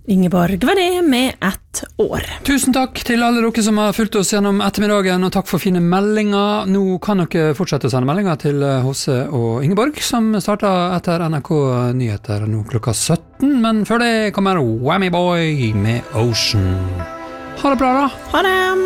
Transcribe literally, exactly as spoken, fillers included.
Ingeborg var det med ett år. Tusen takk til alle dere som har fulgt oss gjennom ettermiddagen, og takk for fine meldinger. Nå kan dere fortsette å sende meldinger til Hose og Ingeborg, som starter etter N R K Nyheter nå klokka sytten, men før det kommer Whammy Boy med Ocean. Ha det bra da. Ha det.